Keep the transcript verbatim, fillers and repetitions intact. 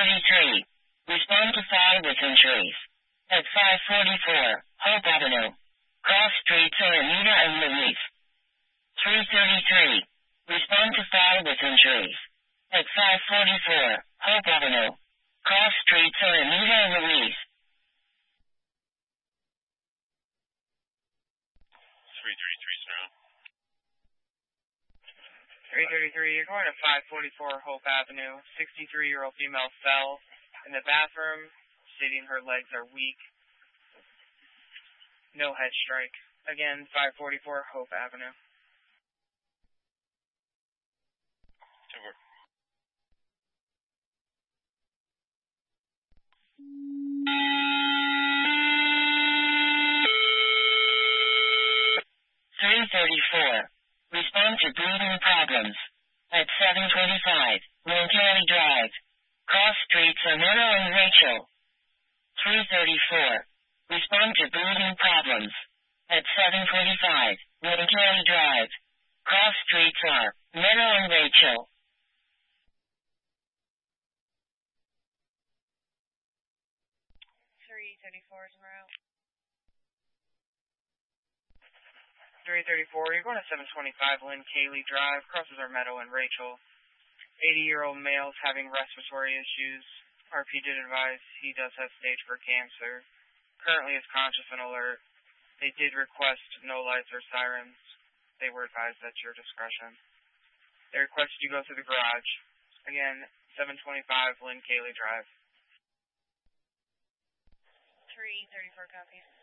thirty-three. Respond to fire with injuries. At five forty-four, Hope Avenue. Cross streets are Anita and Louise. three thirty-three. Respond to fire with injuries. At five forty-four, Hope Avenue. Cross streets are Anita and Louise. three thirty-three surround. three thirty-three, you're going to five forty-four Hope Avenue. sixty-three-year-old female fell in the bathroom, stating her legs are weak. No head strike. Again, five forty-four Hope Avenue. Over. three thirty-four. Respond to breathing problems. At seven twenty-five, Montgomery Drive. Cross streets are Meadow and Rachel. three thirty-four. Respond to breathing problems. At seven twenty-five, Montgomery Drive. Cross streets are Meadow and Rachel. three thirty-four is around. three thirty-four, you're going to seven twenty-five Lynn Cayley Drive. Crosses are Meadow and Rachel. eighty-year-old male's having respiratory issues. R P did advise he does have stage four cancer. Currently is conscious and alert. They did request no lights or sirens. They were advised at your discretion. They requested you go through the garage. Again, seven twenty-five Lynn Cayley Drive. three thirty-four copies.